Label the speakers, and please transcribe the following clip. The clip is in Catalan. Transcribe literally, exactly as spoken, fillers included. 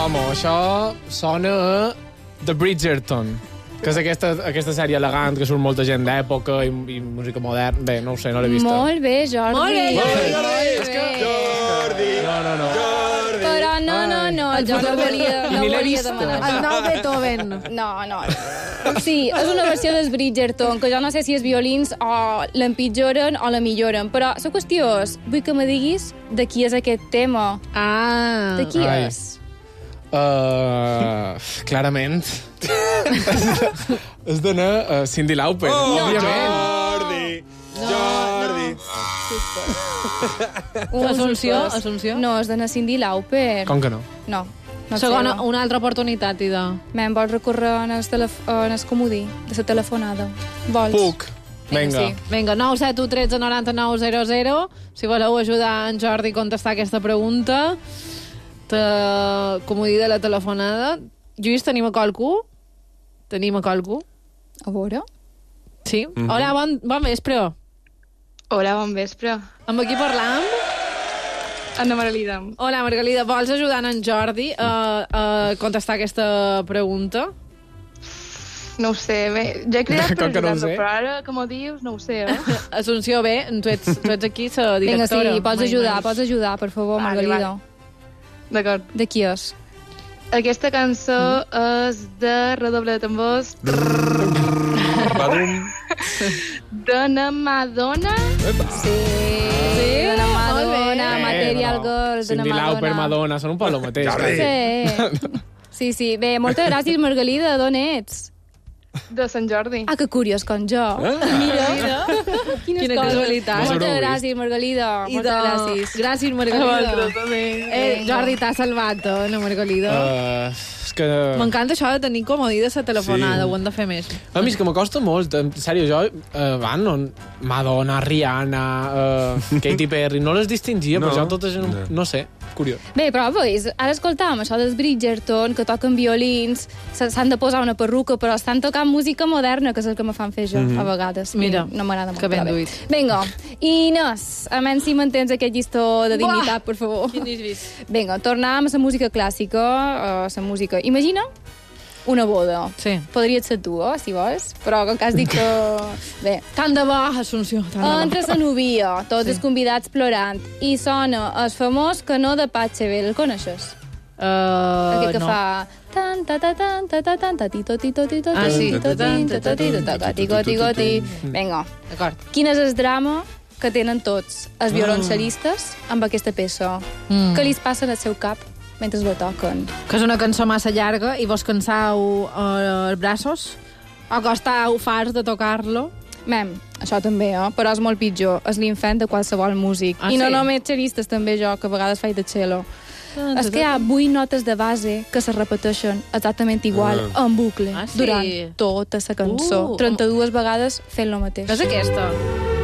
Speaker 1: Home, això sona a The Bridgerton, que és aquesta, aquesta sèrie elegant que surt molta gent d'època i, i música moderna. Bé, no ho sé, no l'he vista.
Speaker 2: Molt bé, Jordi.
Speaker 3: Molt bé, Jordi.
Speaker 2: Molt bé.
Speaker 1: És que... Jordi! No, no, no.
Speaker 2: Jordi! Però no, no, no, jo no volia, no
Speaker 1: Ni l'he
Speaker 2: volia
Speaker 1: vista.
Speaker 2: demanar.
Speaker 3: El nou Beethoven.
Speaker 2: No, no. Sí, és una versió del Bridgerton, que jo no sé si els violins o l'empitjoren o la milloren, però la qüestió és, vull que me diguis de qui és aquest tema.
Speaker 3: Ah.
Speaker 2: De qui
Speaker 1: Ai.
Speaker 2: és?
Speaker 1: Uh, clarament. És d'anar a Cyndi Lauper.
Speaker 4: Oh,
Speaker 1: òbviament.
Speaker 4: Jordi! Jordi!
Speaker 3: Assumpció, Assumpció.
Speaker 2: No, és d'anar Cyndi Lauper.
Speaker 1: Com que no?
Speaker 2: No. No
Speaker 3: Segona,
Speaker 2: sé, no.
Speaker 3: una altra oportunitat, Ida.
Speaker 2: Me'n vols recórrer en el, telef en el comodí de la telefonada? Vols?
Speaker 1: Puc. Vinga.
Speaker 2: Sí.
Speaker 3: Vinga, nou set u tretze noranta-nou zero zero. Si voleu ajudar en Jordi a contestar aquesta pregunta, te... comodí de la telefonada. Lluís, tenim a qualcú? Tenim a qualcú?
Speaker 2: A veure?
Speaker 3: Sí? Mm -hmm. Hola, bon, bon vespre.
Speaker 5: Hola, bon vespre.
Speaker 3: Amb qui parlam?
Speaker 5: Anna Margalida.
Speaker 3: Hola, Margalida. Vols ajudar en Jordi a, a contestar aquesta pregunta?
Speaker 5: No ho sé, bé, ja he cridat per
Speaker 1: Com que no ho
Speaker 5: ajudar-lo,
Speaker 1: sé?
Speaker 5: però ara que m'ho dius, no ho sé, eh?
Speaker 3: Assumpció, bé, tu ets, tu ets aquí la
Speaker 2: Vinga,
Speaker 3: directora.
Speaker 2: sí, pots
Speaker 3: Mai
Speaker 2: ajudar,
Speaker 3: més.
Speaker 2: pots ajudar, per favor,
Speaker 5: Vale,
Speaker 2: Margalida.
Speaker 5: vale. D'acord.
Speaker 2: De qui és?
Speaker 5: Aquesta cançó mm. és de redoble de tambors
Speaker 4: Badum.
Speaker 5: de na Madonna.
Speaker 2: Sí, sí, de la Madonna,
Speaker 1: Eh,
Speaker 2: Material
Speaker 1: però
Speaker 2: Girls, de la
Speaker 1: Cyndi
Speaker 2: Madonna.
Speaker 1: Lauper, Madonna, són un poc el mateix.
Speaker 4: Jordi.
Speaker 2: Sí. Sí, sí. Bé, moltes gràcies, Margalida. D'on ets?
Speaker 5: De Sant Jordi.
Speaker 2: Ah, que curiós, com jo.
Speaker 1: Ah.
Speaker 2: Mira. Quines
Speaker 3: Quina
Speaker 2: coses.
Speaker 3: casualitat.
Speaker 2: Moltes
Speaker 1: Us ho heu
Speaker 2: gràcies, Margalida.
Speaker 3: I
Speaker 2: Moltes
Speaker 3: de...
Speaker 2: gràcies.
Speaker 3: Gràcies, Margalida.
Speaker 5: també.
Speaker 3: Eh, Jordi, t'ha salvat, eh, no, Margalida.
Speaker 1: Uh, és que...
Speaker 3: M'encanta això de tenir comodí de la telefonada,
Speaker 1: Sí.
Speaker 3: ho hem de fer més.
Speaker 1: A mi és que m'acosta molt, en sèrio, jo, uh, van, no, Madonna, Rihanna, uh, Katy Perry, no les distingia,
Speaker 4: No.
Speaker 1: però jo totes, no,
Speaker 4: No.
Speaker 1: no sé, curiós.
Speaker 2: Bé, però veus, ara escoltàvem això dels Bridgerton, que toquen violins, s- s'han de posar una perruca, però estan tocant música moderna, que és el que me fan fer jo,
Speaker 1: Mhm.
Speaker 2: a vegades.
Speaker 3: Mira,
Speaker 2: I no m'agrada molt.
Speaker 3: que ben
Speaker 2: però bé.
Speaker 3: duit.
Speaker 2: Vinga, Inés, a menys si mantens aquest llistó de dignitat, per favor.
Speaker 3: Quin has vist?
Speaker 2: Vinga, tornàvem a la música clàssica, a la música... Imagina una boda.
Speaker 3: Sí.
Speaker 2: Podria ser tu, eh, si vols, però com que has dit que... Bé,
Speaker 3: Tant de bo, Assumpció, tant de bo.
Speaker 2: entra la novia, tots
Speaker 3: Sí.
Speaker 2: els convidats plorant, i sona el famós canó de Pachelbel. El coneixes?
Speaker 3: Uh,
Speaker 2: Aquest que
Speaker 3: no.
Speaker 2: fa... Tan, ta, ta, tan, ta, ta, tan, ta, ti, to, ti, to, ti, to,
Speaker 3: Ah, sí.
Speaker 2: ti, to, ti, to, to, ti, to, to, ti, to, ti, to, ti. Vinga.
Speaker 3: D'acord.
Speaker 2: Quin és el drama que tenen tots els violoncellistes amb aquesta peça?
Speaker 3: Mm.
Speaker 2: Què li passa al seu cap mentre la toquen?
Speaker 3: Que és una cançó massa llarga i vos cansau uh, els braços? O que estàu farts de tocar-lo?
Speaker 2: Mem, això també, eh? Però és molt pitjor. És l'infant de qualsevol músic.
Speaker 3: Ah,
Speaker 2: I no
Speaker 3: sí?
Speaker 2: només xeristes, també jo, que a vegades faig de cello. És que hi ha vuit notes de base que se repeteixen exactament igual,
Speaker 4: Ah.
Speaker 2: en bucle,
Speaker 3: Ah, sí?
Speaker 2: durant tota la cançó.
Speaker 3: Uh,
Speaker 2: trenta-dues vegades fent lo mateix.
Speaker 3: No és aquesta?